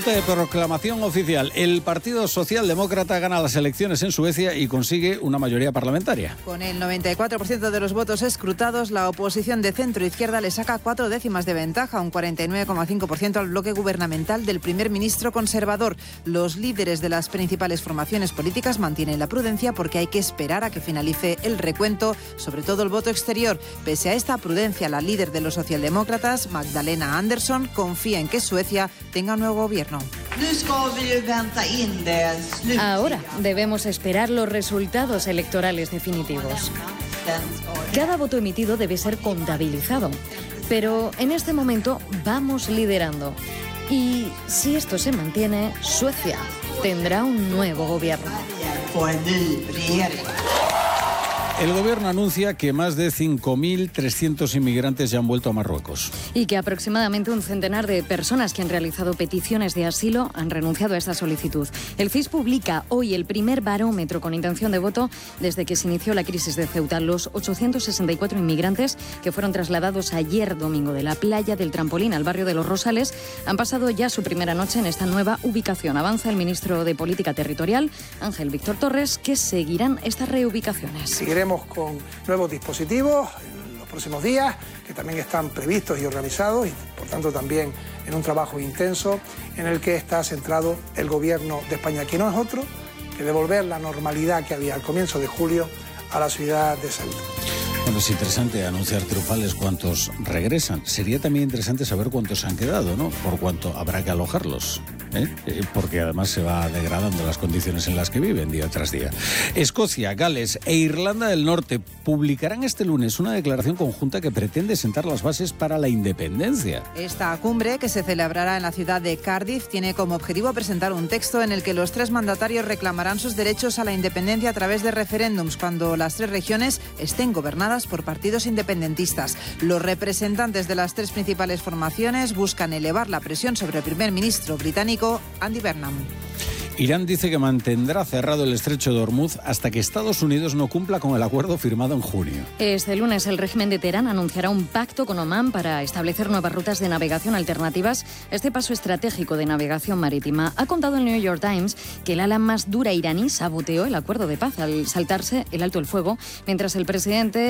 De proclamación oficial, el Partido Socialdemócrata gana las elecciones en Suecia y consigue una mayoría parlamentaria. Con el 94% de los votos escrutados, la oposición de centro-izquierda le saca 4 décimas de ventaja, un 49,5% al bloque gubernamental del primer ministro conservador. Los líderes de las principales formaciones políticas mantienen la prudencia porque hay que esperar a que finalice el recuento, sobre todo el voto exterior. Pese a esta prudencia, la líder de los socialdemócratas, Magdalena Andersson, confía en que Suecia tenga un nuevo gobierno. Ahora debemos esperar los resultados electorales definitivos. Cada voto emitido debe ser contabilizado, pero en este momento vamos liderando. Y si esto se mantiene, Suecia tendrá un nuevo gobierno. El gobierno anuncia que más de 5.300 inmigrantes ya han vuelto a Marruecos. Y que aproximadamente un centenar de personas que han realizado peticiones de asilo han renunciado a esta solicitud. El CIS publica hoy el primer barómetro con intención de voto desde que se inició la crisis de Ceuta. Los 864 inmigrantes que fueron trasladados ayer domingo de la playa del Trampolín al barrio de Los Rosales han pasado ya su primera noche en esta nueva ubicación. Avanza el ministro de Política Territorial, Ángel Víctor Torres, que seguirán estas reubicaciones. Seguiremos con nuevos dispositivos en los próximos días, que también están previstos y organizados, y por tanto también en un trabajo intenso en el que está centrado el Gobierno de España, que no es otro que devolver la normalidad que había al comienzo de julio a la ciudad de Ceuta. Bueno, es interesante anunciar triunfales cuántos regresan. Sería también interesante saber cuántos han quedado, ¿no? Por cuánto habrá que alojarlos, porque además se va degradando las condiciones en las que viven día tras día. Escocia, Gales e Irlanda del Norte publicarán este lunes una declaración conjunta que pretende sentar las bases para la independencia. Esta cumbre, que se celebrará en la ciudad de Cardiff, tiene como objetivo presentar un texto en el que los 3 mandatarios reclamarán sus derechos a la independencia a través de referéndums cuando las 3 regiones estén gobernadas por partidos independentistas. Los representantes de las 3 principales formaciones buscan elevar la presión sobre el primer ministro británico, Andy Burnham. Irán dice que mantendrá cerrado el estrecho de Hormuz hasta que Estados Unidos no cumpla con el acuerdo firmado en junio. Este lunes el régimen de Teherán anunciará un pacto con Omán para establecer nuevas rutas de navegación alternativas. Este paso estratégico de navegación marítima ha contado el New York Times que el ala más dura iraní saboteó el acuerdo de paz al saltarse el alto el fuego, mientras el presidente